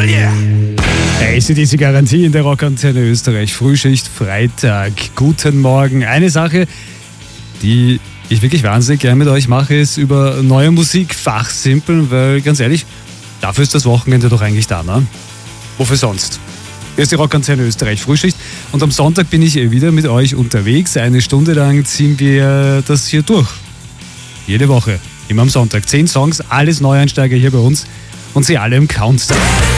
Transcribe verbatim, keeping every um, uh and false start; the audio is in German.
yeah! A C D C Garantie in der Rockantenne Österreich. Frühschicht, Freitag. Guten Morgen. Eine Sache, die ich wirklich wahnsinnig gerne mit euch mache, ist über neue Musik fachsimpeln, weil ganz ehrlich, dafür ist das Wochenende doch eigentlich da, ne? Wofür sonst? Hier ist die Rockantenne Österreich Frühschicht und am Sonntag bin ich wieder mit euch unterwegs. Eine Stunde lang ziehen wir das hier durch. Jede Woche, immer am Sonntag. Zehn Songs, alles Neueinsteiger hier bei uns und sie alle im Countdown.